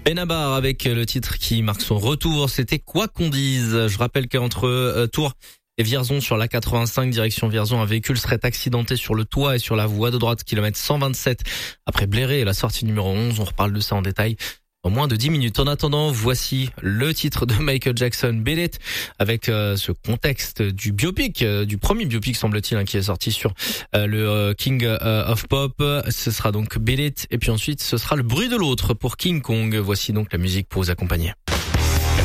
Benabar avec le titre qui marque son retour, c'était Quoi qu'on dise. Je rappelle qu'entre Tours et Vierzon sur la 85 direction Vierzon, un véhicule serait accidenté sur le toit et sur la voie de droite kilomètre 127 après Bléré et la sortie numéro 11. On reparle de ça en détail en moins de 10 minutes. En attendant, voici le titre de Michael Jackson, Beat It, avec ce contexte du biopic, du premier biopic semble-t-il, qui est sorti sur le King of Pop. Ce sera donc Beat It, et puis ensuite ce sera le bruit de l'autre pour King Kong. Voici donc la musique pour vous accompagner.